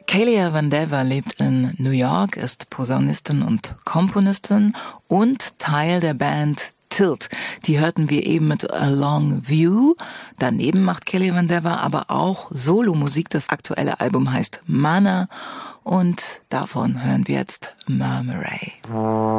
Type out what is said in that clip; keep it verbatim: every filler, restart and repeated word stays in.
Kelia Van Dever lebt in New York, ist Posaunistin und Komponistin und Teil der Band Tilt. Die hörten wir eben mit A Long View. Daneben macht Kelia Van Dever aber auch Solomusik. Das aktuelle Album heißt Mana und davon hören wir jetzt Murmuray.